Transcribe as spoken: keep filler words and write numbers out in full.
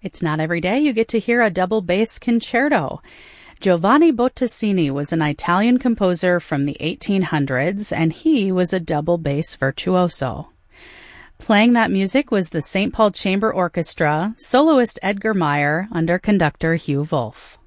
It's not every day you get to hear a double bass concerto. Giovanni Bottesini was an Italian composer from the eighteen hundreds, and he was a double bass virtuoso. Playing that music was the Saint Paul Chamber Orchestra, soloist Edgar Meyer under conductor Hugh Wolf.